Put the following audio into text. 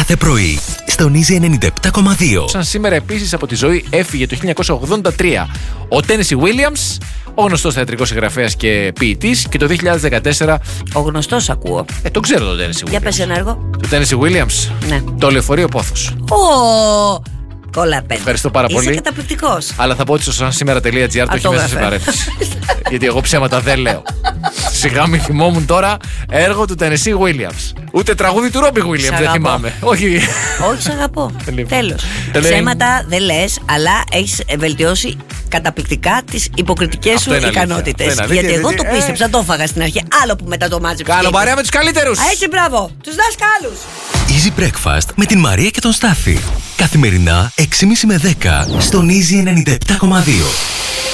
κάθε πρωί στον Easy 97,2. Σαν σήμερα επίσης από τη ζωή έφυγε το 1983 ο Τένεσι Williams, ο γνωστός θεατρικός συγγραφέας και ποιητής, και το 2014. Ο γνωστός ακούω. Το ξέρω τον Τένεσι Williams. Για πες ένα έργο. Το Τένεσι Williams. Ναι. Το Λεωφορείο Πόθος. Κολαπέδι. Ευχαριστώ πάρα πολύ. Είσαι καταπληκτικός. Αλλά θα πω ότι στο sansimera.gr το έχει μέσα σε παρένθεση. Γιατί εγώ ψέματα δεν λέω. Σιγά μη θυμόμουν τώρα έργο του Tennessee Williams. Ούτε τραγούδι του Robbie Williams δεν θυμάμαι. Όχι. Όχι, σ' αγαπώ. Λοιπόν. Τέλος. Ψέματα δεν λες, αλλά έχεις βελτιώσει καταπληκτικά τις υποκριτικές σου ικανότητες. Γιατί εγώ το πίστεψα, το έφαγα στην αρχή. Άλλο που μετά το μάζεψα. Κάνω παρέα με τους καλύτερους. Έτσι, μπράβο. Τους δασκάλους. Easy Breakfast με την Μαρία και τον Στάφη. Καθημερινά 6.30 με 10 στον Easy 97,2.